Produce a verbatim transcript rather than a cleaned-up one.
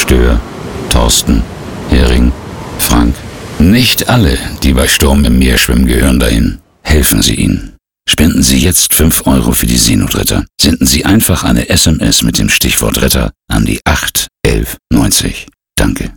Stör, Thorsten, Hering, Frank. Nicht alle, die bei Sturm im Meer schwimmen, gehören dahin. Helfen Sie ihnen. Spenden Sie jetzt fünf Euro für die Seenotretter. Senden Sie einfach eine S M S mit dem Stichwort Retter an die acht elf neunzig. Danke.